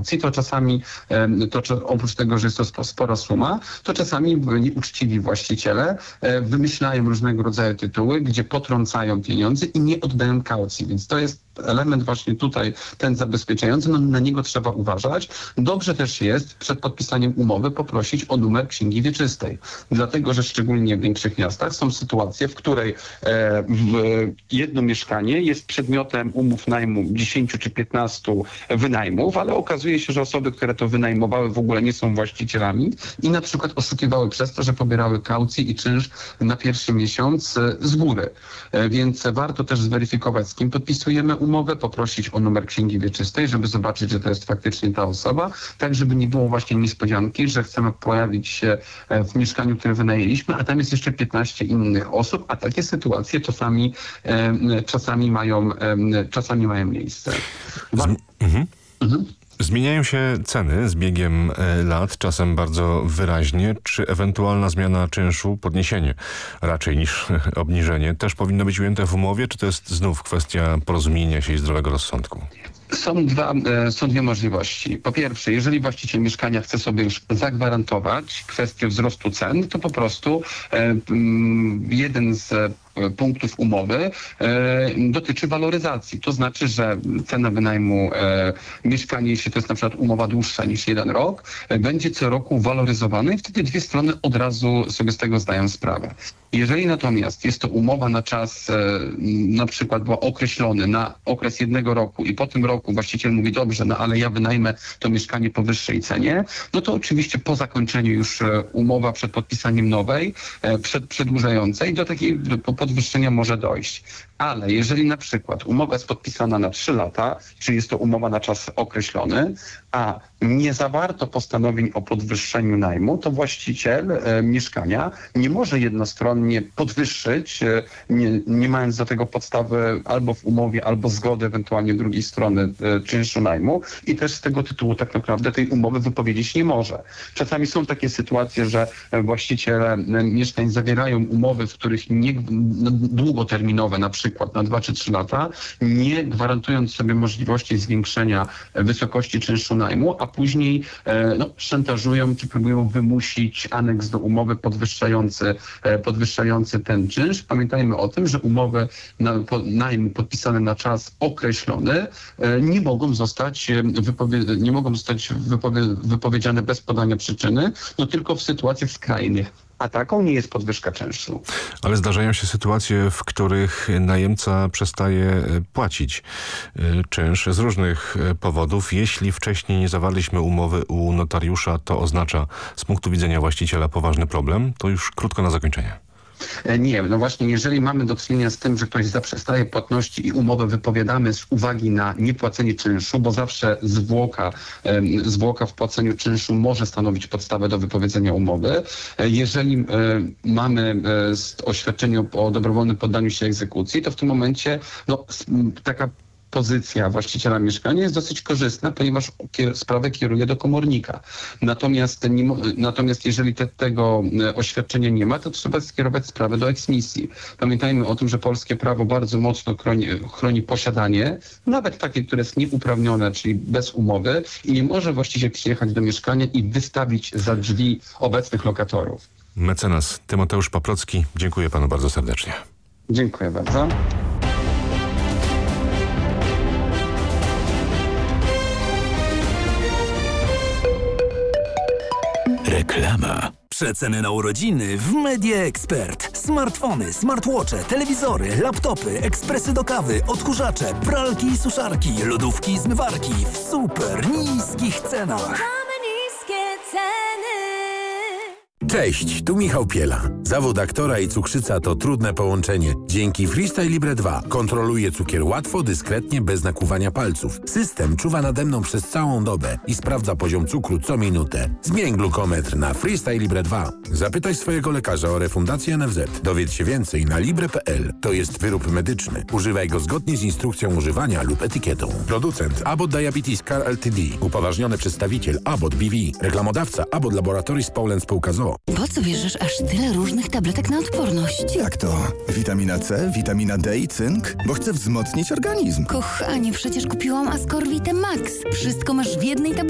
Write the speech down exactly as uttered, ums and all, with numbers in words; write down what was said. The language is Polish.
kaucji, to czasami, to oprócz tego, że jest to spora suma, to czasami nieuczciwi właściciele wymyślają różnego rodzaju tytuły, gdzie potrącają pieniądze i nie oddają kaucji, więc to jest element właśnie tutaj, ten zabezpieczający, no na niego trzeba uważać. Dobrze też jest przed podpisaniem umowy poprosić o numer księgi wieczystej, dlatego że szczególnie w większych miastach są sytuacje, w której e, w jedno mieszkanie jest przedmiotem umów najmu dziesięciu czy piętnastu wynajmów, ale okazuje się, że osoby, które to wynajmowały, w ogóle nie są właścicielami i na przykład oszukiwały przez to, że pobierały kaucję i czynsz na pierwszy miesiąc z góry. E, więc warto też zweryfikować, z kim podpisujemy umowę, poprosić o numer księgi wieczystej, żeby zobaczyć, że to jest faktycznie ta osoba, tak żeby nie było właśnie niespodzianki, że chcemy pojawić się w mieszkaniu, które wynajęliśmy, a tam jest jeszcze piętnaście innych osób, a takie sytuacje czasami, czasami, mają, czasami mają miejsce. Wa- mhm. Mhm. Zmieniają się ceny z biegiem lat, czasem bardzo wyraźnie. Czy ewentualna zmiana czynszu, podniesienie raczej niż obniżenie, też powinno być ujęte w umowie, czy to jest znów kwestia porozumienia się i zdrowego rozsądku? Są, dwa, są dwie możliwości. Po pierwsze, jeżeli właściciel mieszkania chce sobie już zagwarantować kwestię wzrostu cen, to po prostu e, jeden z punktów umowy e, dotyczy waloryzacji. To znaczy, że cena wynajmu e, mieszkania, jeśli to jest na przykład umowa dłuższa niż jeden rok, e, będzie co roku waloryzowana i wtedy dwie strony od razu sobie z tego zdają sprawę. Jeżeli natomiast jest to umowa na czas, e, na przykład była określony na okres jednego roku i po tym roku właściciel mówi, dobrze, no ale ja wynajmę to mieszkanie po wyższej cenie, no to oczywiście po zakończeniu już e, umowa przed podpisaniem nowej, e, przed przedłużającej, do takiej do, podwyższenia może dojść. Ale jeżeli na przykład umowa jest podpisana na trzy lata, czyli jest to umowa na czas określony, a nie zawarto postanowień o podwyższeniu najmu, to właściciel e, mieszkania nie może jednostronnie podwyższyć, e, nie, nie mając do tego podstawy albo w umowie, albo zgody ewentualnie drugiej strony e, czynszu najmu i też z tego tytułu tak naprawdę tej umowy wypowiedzieć nie może. Czasami są takie sytuacje, że właściciele mieszkań zawierają umowy, w których nie, no, długoterminowe, na przykład na dwa czy trzy lata, nie gwarantując sobie możliwości zwiększenia wysokości czynszu najmu, a później e, no, szantażują czy próbują wymusić aneks do umowy podwyższający, e, podwyższający ten czynsz. Pamiętajmy o tym, że umowy na, po, najmu podpisane na czas określony e, nie mogą zostać, wypowie- nie mogą zostać wypowie- wypowiedziane bez podania przyczyny, no tylko w sytuacjach skrajnych. A taką nie jest podwyżka czynszu. Ale zdarzają się sytuacje, w których najemca przestaje płacić czynsz z różnych powodów. Jeśli wcześniej nie zawarliśmy umowy u notariusza, to oznacza z punktu widzenia właściciela poważny problem. To już krótko na zakończenie. Nie, no właśnie, jeżeli mamy do czynienia z tym, że ktoś zaprzestaje płatności i umowę wypowiadamy z uwagi na niepłacenie czynszu, bo zawsze zwłoka, zwłoka w płaceniu czynszu może stanowić podstawę do wypowiedzenia umowy. Jeżeli mamy oświadczenie o dobrowolnym poddaniu się egzekucji, to w tym momencie no, taka pozycja właściciela mieszkania jest dosyć korzystna, ponieważ kier- sprawę kieruje do komornika. Natomiast, nie, natomiast jeżeli te, tego oświadczenia nie ma, to trzeba skierować sprawę do eksmisji. Pamiętajmy o tym, że polskie prawo bardzo mocno chroni, chroni posiadanie, nawet takie, które jest nieuprawnione, czyli bez umowy i nie może właściciel przyjechać do mieszkania i wystawić za drzwi obecnych lokatorów. Mecenas Tymoteusz Paprocki, dziękuję panu bardzo serdecznie. Dziękuję bardzo. Reklama. Przeceny na urodziny w Media Expert. Smartfony, smartwatche, telewizory, laptopy, ekspresy do kawy, odkurzacze, pralki i suszarki, lodówki i zmywarki w super niskich cenach. Mamy niskie ceny. Cześć, tu Michał Piela. Zawód aktora i cukrzyca to trudne połączenie. Dzięki Freestyle Libre dwa kontroluję cukier łatwo, dyskretnie, bez nakłuwania palców. System czuwa nade mną przez całą dobę i sprawdza poziom cukru co minutę. Zmień glukometr na Freestyle Libre dwa. Zapytaj swojego lekarza o refundację N F Z. Dowiedz się więcej na libre kropka p l. To jest wyrób medyczny. Używaj go zgodnie z instrukcją używania lub etykietą. Producent Abbott Diabetes Care Ltd. Upoważniony przedstawiciel Abbott B V. Reklamodawca Abbott Laboratories Poland Spółka z o o. Po co bierzesz aż tyle różnych tabletek na odporność? Jak to? Witamina C, witamina D i cynk? Bo chcę wzmocnić organizm. Kochanie, przecież kupiłam Ascorvite Max. Wszystko masz w jednej tablecie.